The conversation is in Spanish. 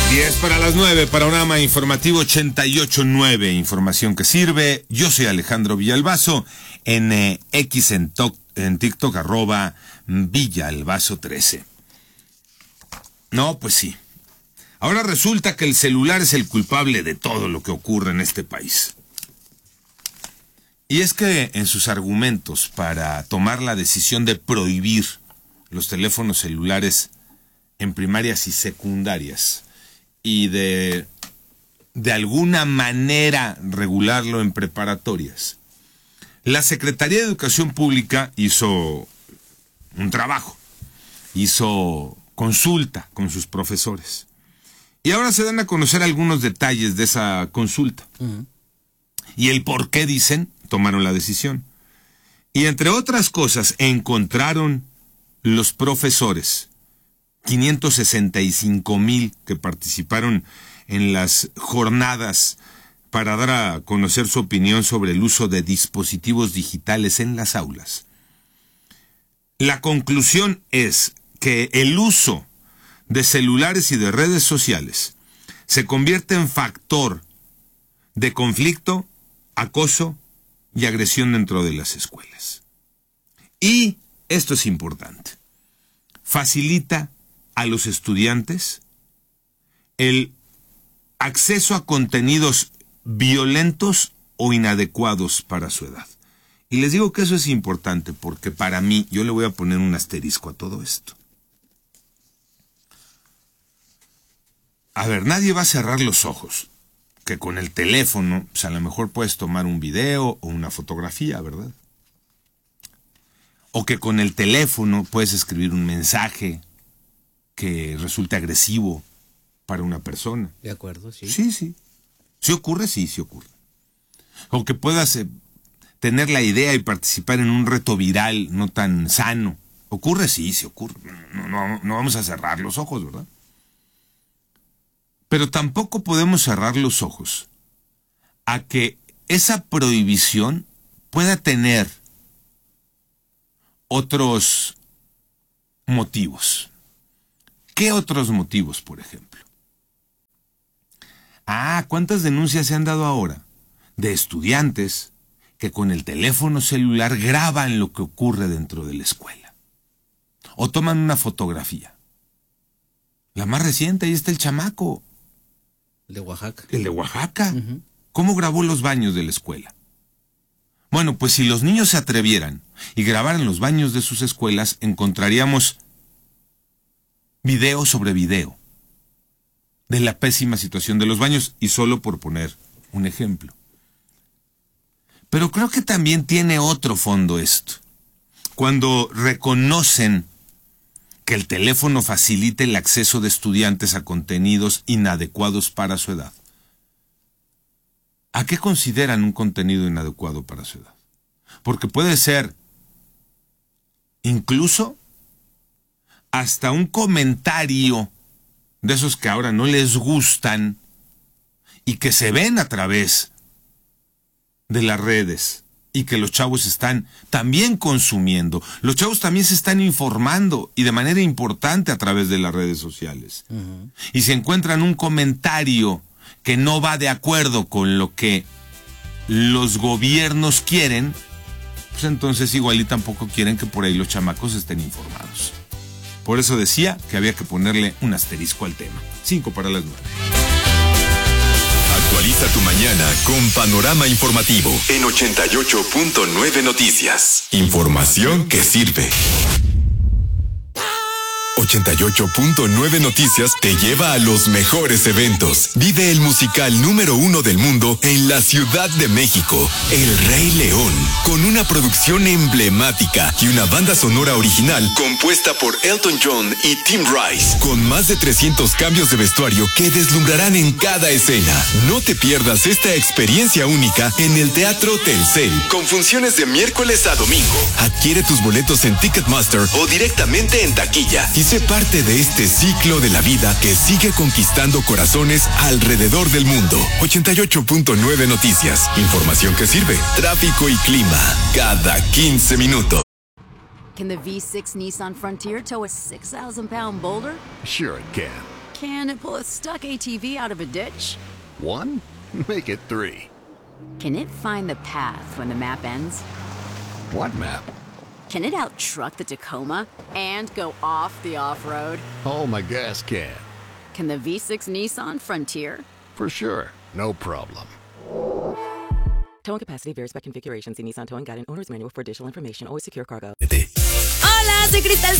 10 para las 9, panorama informativo 88.9, información que sirve. Yo soy Alejandro Villalbazo, en X en TikTok, @Villalbazo13. No, pues sí. Ahora resulta que el celular es el culpable de todo lo que ocurre en este país. Y es que en sus argumentos para tomar la decisión de prohibir los teléfonos celulares en primarias y secundarias, y de alguna manera regularlo en preparatorias, la Secretaría de Educación Pública hizo un trabajo, hizo consulta con sus profesores. Y ahora se dan a conocer algunos detalles de esa consulta. Y el por qué, dicen, tomaron la decisión. Y entre otras cosas, encontraron los profesores 565,000 que participaron en las jornadas para dar a conocer su opinión sobre el uso de dispositivos digitales en las aulas. La conclusión es que el uso de celulares y de redes sociales se convierte en factor de conflicto, acoso y agresión dentro de las escuelas. Y esto es importante. Facilita a los estudiantes el acceso a contenidos violentos o inadecuados para su edad. Y les digo que eso es importante porque para mí, yo le voy a poner un asterisco a todo esto. A ver, nadie va a cerrar los ojos que con el teléfono, pues a lo mejor puedes tomar un video o una fotografía, ¿verdad? O que con el teléfono puedes escribir un mensaje que resulte agresivo para una persona. De acuerdo, sí. Sí, sí. ¿Sí ocurre? Sí, sí ocurre. O que puedas tener la idea y participar en un reto viral no tan sano. ¿Ocurre? Sí, sí ocurre. No vamos a cerrar los ojos, ¿verdad? Pero tampoco podemos cerrar los ojos a que esa prohibición pueda tener otros motivos. ¿Qué otros motivos, por ejemplo? ¿Cuántas denuncias se han dado ahora de estudiantes que con el teléfono celular graban lo que ocurre dentro de la escuela? O toman una fotografía. La más reciente, ahí está el chamaco. El de Oaxaca. El de Oaxaca. ¿Cómo grabó los baños de la escuela? Bueno, pues si los niños se atrevieran y grabaran los baños de sus escuelas, encontraríamos video sobre video de la pésima situación de los baños, y solo por poner un ejemplo. Pero creo que también tiene otro fondo esto. Cuando reconocen que el teléfono facilite el acceso de estudiantes a contenidos inadecuados para su edad. ¿A qué consideran un contenido inadecuado para su edad? Porque puede ser incluso hasta un comentario de esos que ahora no les gustan y que se ven a través de las redes y que los chavos están también consumiendo. Los chavos también se están informando y de manera importante a través de las redes sociales. Y si encuentran un comentario que no va de acuerdo con lo que los gobiernos quieren, pues entonces igual y tampoco quieren que por ahí los chamacos estén informados. Por eso decía que había que ponerle un asterisco al tema. 5 para las 9. Actualiza tu mañana con Panorama Informativo en 88.9 Noticias. Información que sirve. 88.9 Noticias te lleva a los mejores eventos. Vive el musical número 1 del mundo en la Ciudad de México, El Rey León, con una producción emblemática y una banda sonora original compuesta por Elton John y Tim Rice, con más de 300 cambios de vestuario que deslumbrarán en cada escena. No te pierdas esta experiencia única en el Teatro Telcel, con funciones de miércoles a domingo. Adquiere tus boletos en Ticketmaster o directamente en taquilla y sé parte de este ciclo de la vida que sigue conquistando corazones alrededor del mundo. 88.9 Noticias. Información que sirve. Tráfico y clima cada 15 minutos. Can the V6 Nissan Frontier tow a 6,000-pound boulder? Sure it can. Can it pull a stuck ATV out of a ditch? 1? Make it 3. Can it find the path when the map ends? What map? Can it out-truck the Tacoma and go off the off-road? Oh, my gas can. Can the V6 Nissan Frontier? For sure. No problem. Towing capacity varies by configuration. See Nissan Towing Guide and Owner's Manual for additional information. Always secure cargo. Hola, soy Cristal